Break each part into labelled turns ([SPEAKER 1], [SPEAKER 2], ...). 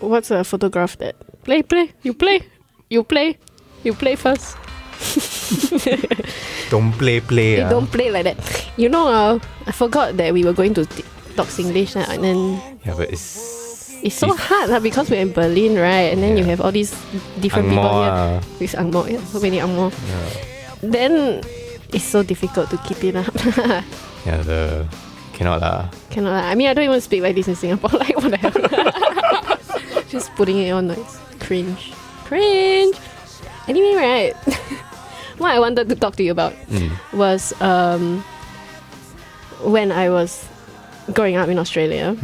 [SPEAKER 1] what's a photograph that play first.
[SPEAKER 2] Don't play.
[SPEAKER 1] You don't play like that. You know, I forgot that we were going to talk Singlish and then
[SPEAKER 2] Yeah, but
[SPEAKER 1] it's so hard because we're in Berlin, right? And then you have all these different people here. With Angmo, so many Angmo.
[SPEAKER 2] Yeah.
[SPEAKER 1] Then it's so difficult to keep it up.
[SPEAKER 2] Yeah, cannot lah.
[SPEAKER 1] Cannot lah. I mean, I don't even speak like this in Singapore. Like, what the hell? Just putting it on like cringe. Anyway, right? What I wanted to talk to you about was when I was growing up in Australia.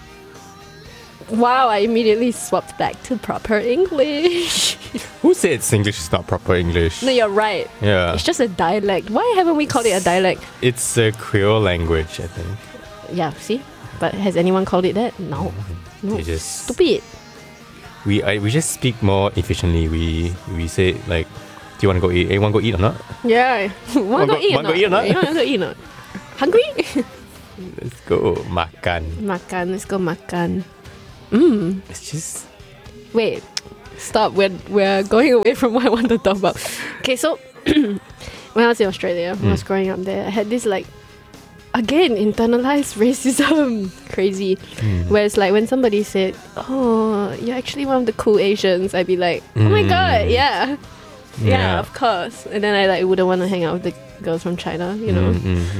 [SPEAKER 1] Wow, I immediately swapped back to proper English.
[SPEAKER 2] Who said Singlish is not proper English?
[SPEAKER 1] No, you're right.
[SPEAKER 2] Yeah.
[SPEAKER 1] It's just a dialect. Why haven't we called it a dialect?
[SPEAKER 2] It's a Creole language, I think.
[SPEAKER 1] Yeah, see? But has anyone called it that? No.
[SPEAKER 2] They just
[SPEAKER 1] Stupid.
[SPEAKER 2] we just speak more efficiently. We say like, do you want to go eat? Hey, want to go eat or not?
[SPEAKER 1] Yeah. Want to go eat or not?
[SPEAKER 2] eat or not?
[SPEAKER 1] You want to go eat or not? Hungry?
[SPEAKER 2] Let's go makan.
[SPEAKER 1] Let's go makan.
[SPEAKER 2] It's just
[SPEAKER 1] Wait. Stop. We're going away from what I want to talk about. Okay, so when I was in Australia, when I was growing up there, I had this like, again, internalized racism. Crazy. Where it's like when somebody said, oh, you're actually one of the cool Asians, I'd be like, oh my god, yeah. Yeah, of course. And then I like wouldn't want to hang out with the girls from China, you know.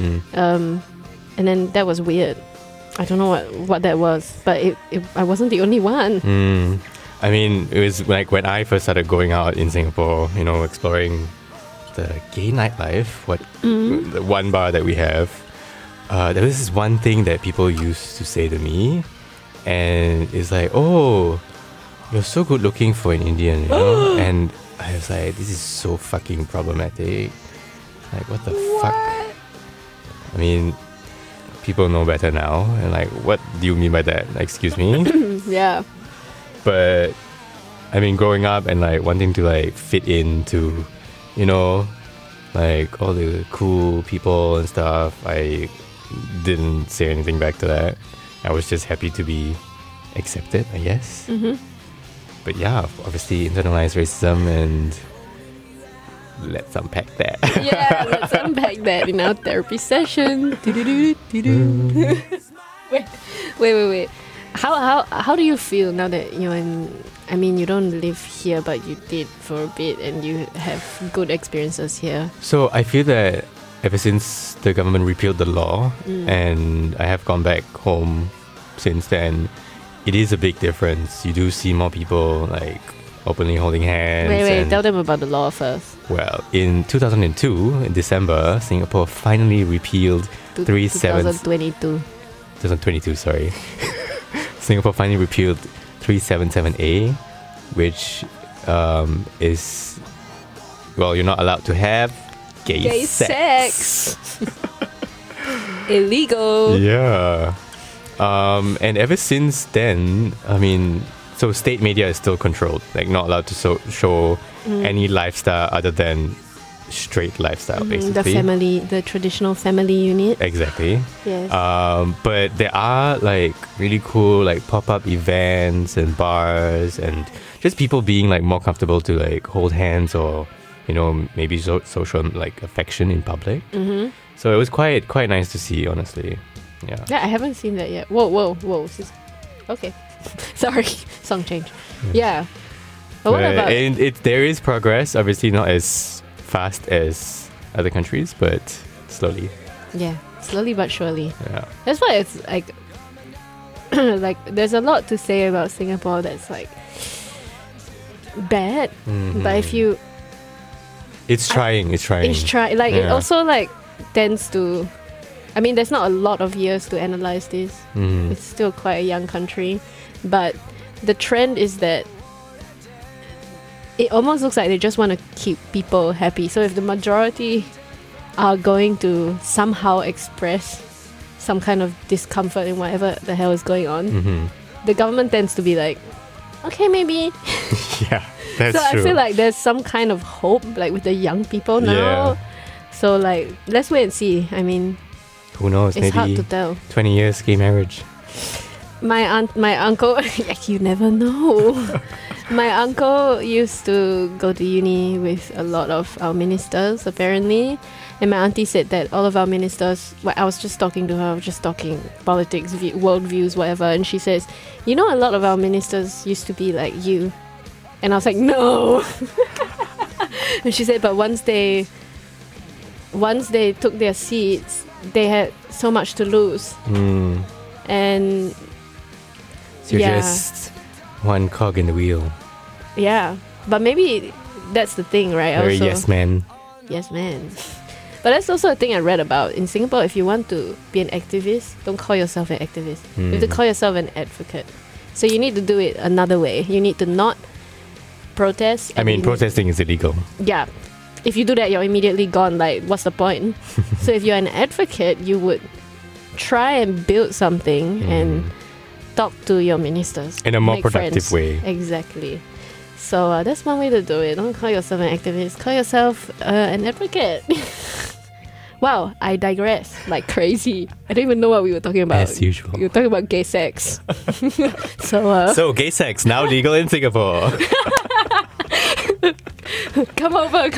[SPEAKER 1] And then that was weird. I don't know what that was, but I wasn't the only one.
[SPEAKER 2] I mean, it was like when I first started going out in Singapore, you know, exploring the gay nightlife, the one bar that we have, there was this one thing that people used to say to me, and it's like, oh, you're so good looking for an Indian, you know? And I was like, this is so fucking problematic. Like, what the fuck? I mean, people know better now, and like, what do you mean by that? Like, excuse me?
[SPEAKER 1] Yeah.
[SPEAKER 2] But I mean, growing up and like wanting to like fit into, you know, like all the cool people and stuff, I didn't say anything back to that. I was just happy to be accepted, I guess. But yeah, obviously internalized racism, and let's unpack that.
[SPEAKER 1] Yeah, let's unpack that in our therapy session. Wait. How do you feel now that you're in? I mean, you don't live here, but you did for a bit, and you have good experiences here.
[SPEAKER 2] So I feel that ever since the government repealed the law, and I have gone back home since then, it is a big difference. You do see more people like openly holding hands.
[SPEAKER 1] Wait, tell them about the law first.
[SPEAKER 2] Well, in 2002, in December, Singapore finally repealed 2022, sorry. Singapore finally repealed 377A, which is, well, you're not allowed to have gay sex.
[SPEAKER 1] Illegal.
[SPEAKER 2] Yeah. And ever since then, I mean, so state media is still controlled, like not allowed to show any lifestyle other than straight lifestyle, basically.
[SPEAKER 1] The traditional family unit.
[SPEAKER 2] Exactly.
[SPEAKER 1] Yes.
[SPEAKER 2] But there are like really cool like pop-up events and bars, and just people being like more comfortable to like hold hands, or you know, maybe social like affection in public. So it was quite nice to see, honestly. Yeah,
[SPEAKER 1] I haven't seen that yet. Whoa. Okay. Sorry, song change. Yeah. But what about?
[SPEAKER 2] And there is progress, obviously not as fast as other countries, but slowly.
[SPEAKER 1] Yeah, slowly but surely.
[SPEAKER 2] Yeah.
[SPEAKER 1] That's why it's like, like there's a lot to say about Singapore that's like bad, but if you,
[SPEAKER 2] it's trying.
[SPEAKER 1] Like it also like tends to. I mean, there's not a lot of years to analyze this. It's still quite a young country, but the trend is that it almost looks like they just want to keep people happy. So if the majority are going to somehow express some kind of discomfort in whatever the hell is going on, the government tends to be like, okay, maybe.
[SPEAKER 2] Yeah, that's
[SPEAKER 1] so
[SPEAKER 2] true.
[SPEAKER 1] I feel like there's some kind of hope, like with the young people now.
[SPEAKER 2] Yeah.
[SPEAKER 1] So like, let's wait and see. I mean,
[SPEAKER 2] who knows?
[SPEAKER 1] It's
[SPEAKER 2] Maybe
[SPEAKER 1] hard to tell.
[SPEAKER 2] 20 years gay marriage.
[SPEAKER 1] my uncle, you never know. My uncle used to go to uni with a lot of our ministers, apparently. And my auntie said that all of our ministers, I was just talking to her, I was just talking politics, world views, whatever. And she says, a lot of our ministers used to be like you. And I was like, no. And she said, but once they took their seats, they had so much to lose. And
[SPEAKER 2] so you're just one cog in the wheel.
[SPEAKER 1] Yeah, but maybe that's the thing, right?
[SPEAKER 2] Very
[SPEAKER 1] also,
[SPEAKER 2] yes man.
[SPEAKER 1] Yes man. But that's also a thing I read about. In Singapore, if you want to be an activist, don't call yourself an activist. You have to call yourself an advocate. So you need to do it another way. You need to not protest.
[SPEAKER 2] I mean, protesting is illegal.
[SPEAKER 1] Yeah. If you do that, you're immediately gone. Like, what's the point? So if you're an advocate, you would try and build something and talk to your ministers.
[SPEAKER 2] In a more productive way.
[SPEAKER 1] Exactly. So that's one way to do it. Don't call yourself an activist. Call yourself an advocate. Wow, I digress like crazy. I don't even know what we were talking about.
[SPEAKER 2] As usual.
[SPEAKER 1] We were talking about gay sex. So gay
[SPEAKER 2] sex now legal in Singapore.
[SPEAKER 1] Come over.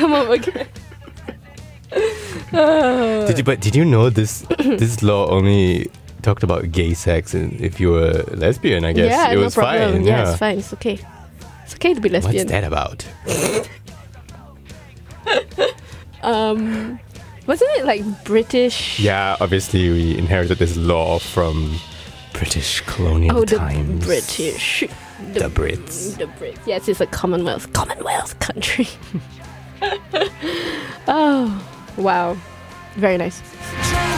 [SPEAKER 2] Did you know this law only talked about gay sex, and if you were lesbian, I guess
[SPEAKER 1] yeah,
[SPEAKER 2] it was
[SPEAKER 1] no problem.
[SPEAKER 2] fine.
[SPEAKER 1] Yeah, it's fine. It's okay. It's okay to be lesbian.
[SPEAKER 2] What's that about?
[SPEAKER 1] Wasn't it like British?
[SPEAKER 2] Yeah, obviously we inherited this law from British colonial times.
[SPEAKER 1] The British.
[SPEAKER 2] The Brits.
[SPEAKER 1] The Brits. Yes, it's a Commonwealth country. Oh, wow. Very nice.